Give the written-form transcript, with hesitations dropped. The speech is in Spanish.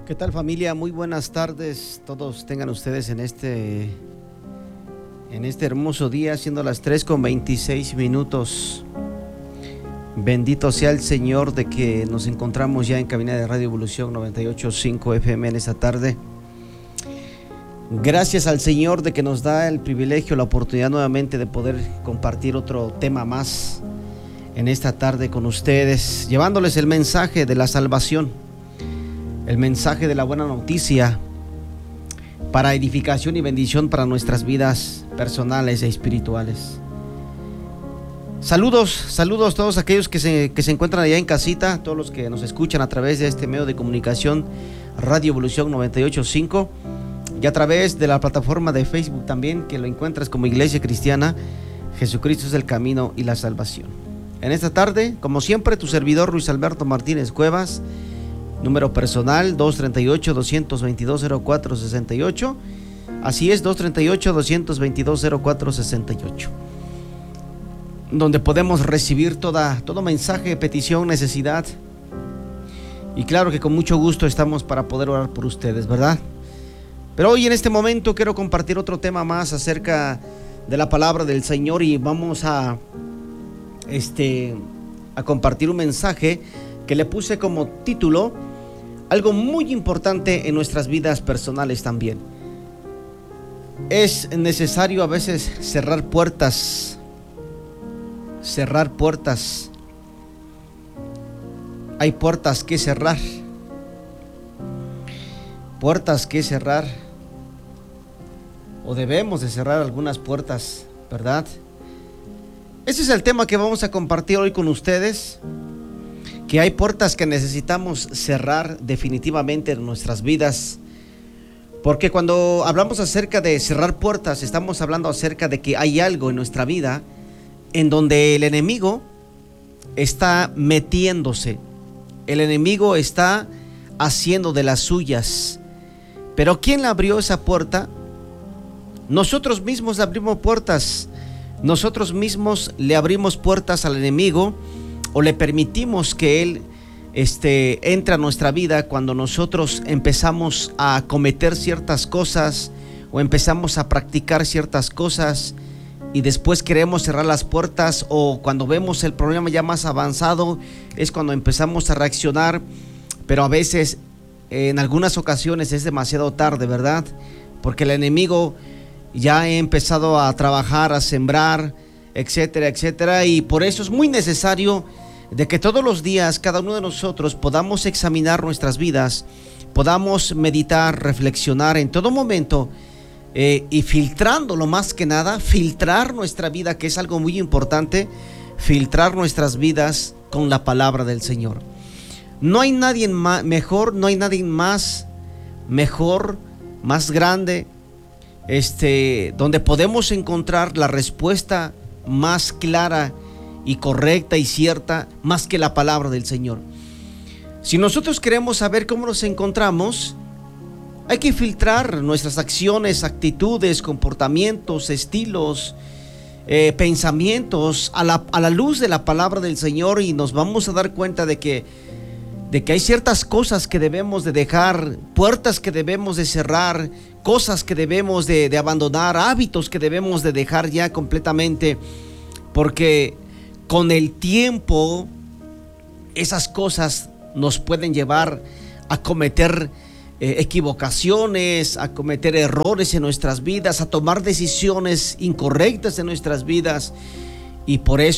¿Qué tal, familia? Muy buenas tardes. Todos tengan ustedes en este hermoso día, siendo las 3:26. Bendito sea el Señor de que nos encontramos ya en cabina de Radio Evolución 98.5 FM en esta tarde. Gracias al Señor de que nos da el privilegio, la oportunidad nuevamente de poder compartir otro tema más en esta tarde con ustedes, llevándoles el mensaje de la salvación, el mensaje de la buena noticia para edificación y bendición para nuestras vidas personales e espirituales. Saludos a todos aquellos que se encuentran allá en casita, todos los que nos escuchan a través de este medio de comunicación Radio Evolución 98.5 y a través de la plataforma de Facebook también, que lo encuentras como Iglesia Cristiana Jesucristo es el Camino y la Salvación. En esta tarde, como siempre, tu servidor Luis Alberto Martínez Cuevas, número personal 238-222-0468. Así es, 238-222-0468. Donde podemos recibir todo mensaje, petición, necesidad. Y claro que con mucho gusto estamos para poder orar por ustedes, ¿verdad? Pero hoy en este momento quiero compartir otro tema más acerca de la palabra del Señor, y vamos a compartir un mensaje que le puse como título: algo muy importante en nuestras vidas personales también. Es necesario a veces cerrar puertas. Hay puertas que cerrar. O debemos de cerrar algunas puertas, ¿verdad? Ese es el tema que vamos a compartir hoy con ustedes. Que hay puertas que necesitamos cerrar definitivamente en nuestras vidas. Porque cuando hablamos acerca de cerrar puertas, estamos hablando acerca de que hay algo en nuestra vida en donde el enemigo está metiéndose. El enemigo está haciendo de las suyas. Pero ¿quién le abrió esa puerta? Nosotros mismos abrimos puertas. Nosotros mismos le abrimos puertas al enemigo, o le permitimos que él entre a nuestra vida cuando nosotros empezamos a cometer ciertas cosas o empezamos a practicar ciertas cosas, y después queremos cerrar las puertas, o cuando vemos el problema ya más avanzado es cuando empezamos a reaccionar. Pero a veces, en algunas ocasiones, es demasiado tarde, ¿verdad? Porque el enemigo ya ha empezado a trabajar, a sembrar, etcétera, etcétera. Y por eso es muy necesario de que todos los días cada uno de nosotros podamos examinar nuestras vidas, podamos meditar, reflexionar en todo momento, y filtrándolo, más que nada, filtrar nuestra vida, que es algo muy importante, filtrar nuestras vidas con la palabra del Señor. No hay nadie mejor, no hay nadie más mejor, más grande, donde podemos encontrar la respuesta más clara y correcta y cierta, más que la palabra del Señor. Si nosotros queremos saber cómo nos encontramos, hay que filtrar nuestras acciones, actitudes, comportamientos, estilos, pensamientos a la luz de la palabra del Señor, y nos vamos a dar cuenta de que hay ciertas cosas que debemos de dejar, puertas que debemos de cerrar, cosas que debemos de abandonar, hábitos que debemos de dejar ya completamente, porque con el tiempo esas cosas nos pueden llevar a cometer equivocaciones, a cometer errores en nuestras vidas, a tomar decisiones incorrectas en nuestras vidas. Y por eso